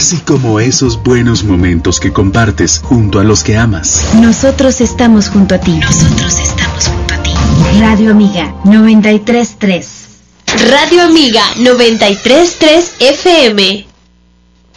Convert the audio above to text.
así como esos buenos momentos que compartes junto a los que amas. Nosotros estamos junto a ti. Nosotros estamos junto a ti. Radio Amiga 93.3. Radio Amiga 93.3 FM.